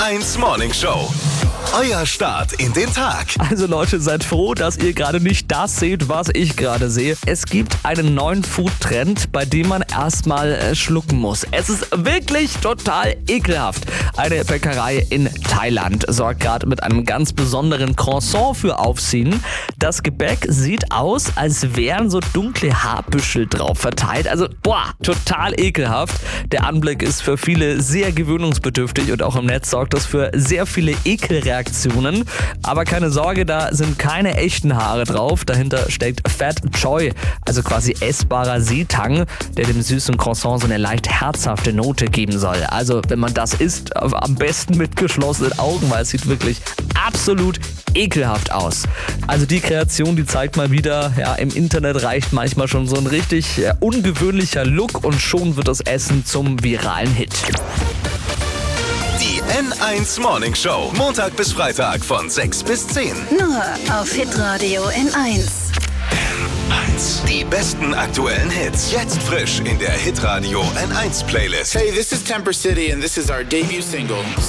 N1 Morning Show. Euer Start in den Tag. Also Leute, seid froh, dass ihr gerade nicht das seht, was ich gerade sehe. Es gibt einen neuen Food-Trend, bei dem man erstmal schlucken muss. Es ist wirklich total ekelhaft. Eine Bäckerei in Thailand sorgt gerade mit einem ganz besonderen Croissant für Aufsehen. Das Gebäck sieht aus, als wären so dunkle Haarbüschel drauf verteilt. Also, total ekelhaft. Der Anblick ist für viele sehr gewöhnungsbedürftig und auch im Netz sorgt das für sehr viele Ekelreaktionen. Aber keine Sorge, da sind keine echten Haare drauf. Dahinter steckt Fat Choy, also quasi essbarer Seetang, der dem süßen Croissant so eine leicht herzhafte Note geben soll. Also wenn man das isst, am besten mit geschlossenen Augen, weil es sieht wirklich absolut ekelhaft aus. Also die Kreation, die zeigt mal wieder, ja, im Internet reicht manchmal schon so ein richtig ungewöhnlicher Look und schon wird das Essen zum viralen Hit. Die N1 Morning Show. Montag bis Freitag von 6 bis 10. Nur auf Hitradio N1. N1. Die besten aktuellen Hits. Jetzt frisch in der Hitradio N1 Playlist. Hey, this is Temper City and this is our debut single,